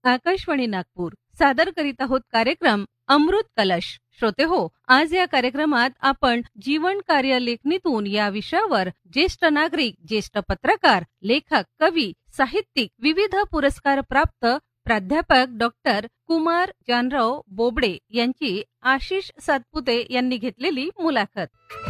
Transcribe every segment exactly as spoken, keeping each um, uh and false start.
आकाशवाणी नागपूर सादर करीत आहोत कार्यक्रम अमृत कलश. श्रोते हो, आज या कार्यक्रमात आपण जीवन कार्य लेखणीतून या विषयावर ज्येष्ठ नागरिक, ज्येष्ठ पत्रकार, लेखक, कवी, साहित्यिक, विविध पुरस्कार प्राप्त प्राध्यापक डॉक्टर कुमार जानराव बोबडे यांची आशिष सातपुते यांनी घेतलेली मुलाखत.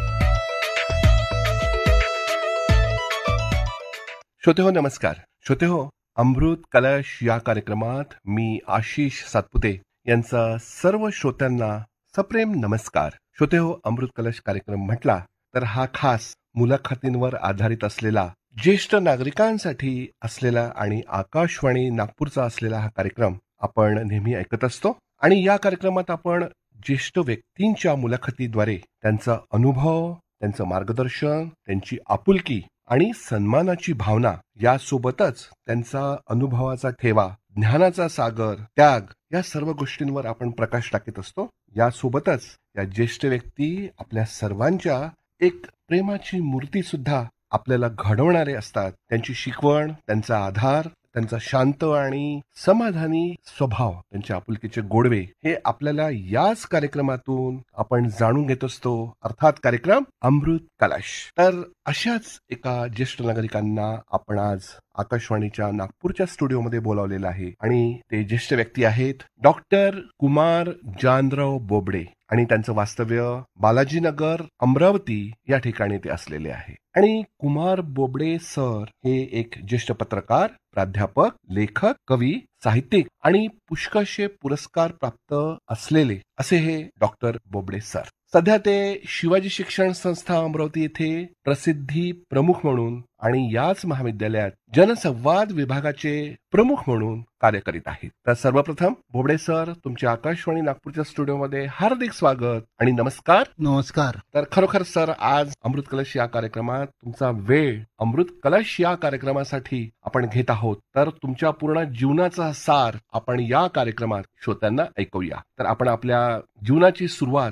श्रोते हो, नमस्कार. श्रोते हो, अमृत कलश या कार्यक्रमात मी आशिष सातपुते यांचा सर्व श्रोत्यांना सप्रेम नमस्कार. श्रोते हो, अमृत कलश कार्यक्रम म्हटला तर हा खास मुलाखतींवर आधारित असलेला, ज्येष्ठ नागरिकांसाठी असलेला आणि आकाशवाणी नागपूरचा असलेला हा कार्यक्रम आपण नेहमी ऐकत असतो. आणि या कार्यक्रमात आपण ज्येष्ठ व्यक्तींच्या मुलाखतीद्वारे त्यांचा अनुभव, त्यांचं मार्गदर्शन, त्यांची आपुलकी आणि सन्मानाची भावना यासोबतच त्यांचा अनुभवाचा ठेवा, ज्ञानाचा सागर, त्याग या सर्व गोष्टींवर आपण प्रकाश टाकत असतो. यासोबतच या ज्येष्ठ व्यक्ती आपल्या सर्वांच्या एक प्रेमाची मूर्ती सुद्धा आपल्याला घडवणारे असतात. त्यांची शिकवण, त्यांचा आधार, त्यांचा शांत आणि समाधानी स्वभाव, त्यांच्या आपुलकीचे गोडवे हे आपल्याला याच कार्यक्रमातून आपण जाणून घेत असतो. अर्थात कार्यक्रम अमृत कलश. तर अशाच एका ज्येष्ठ नागरिकांना आपण आज आकाशवाणीच्या नागपूरच्या स्टुडिओमध्ये बोलावलेलं आहे आणि ते ज्येष्ठ व्यक्ती आहेत डॉक्टर कुमार जानराव बोबडे आणि त्यांचं वास्तव्य बालाजीनगर, अमरावती या ठिकाणी ते असलेले आहे. आणि कुमार बोबडे सर हे एक ज्येष्ठ पत्रकार, प्राध्यापक, लेखक, कवी, साहित्यिक आणि पुष्कळशे पुरस्कार प्राप्त असलेले असे हे डॉक्टर बोबडे सर. सध्या ते शिवाजी शिक्षण संस्था अमरावती येथे प्रसिद्धी प्रमुख म्हणून आणि याच महाविद्यालयात जनसंवाद विभागाचे प्रमुख म्हणून कार्य करीत आहेत. तर सर्वप्रथम बोबडे सर, तुमचे आकाशवाणी नागपूरच्या स्टुडिओमध्ये हार्दिक स्वागत आणि नमस्कार. नमस्कार. तर खरोखर सर, आज अमृत कलश या कार्यक्रमात तुमचा वेळ अमृत कलश या कार्यक्रमासाठी आपण घेत आहोत. तर तुमच्या पूर्ण जीवनाचा सार आपण या कार्यक्रमात श्रोत्यांना ऐकूया. तर आपण आपल्या जीवनाची सुरुवात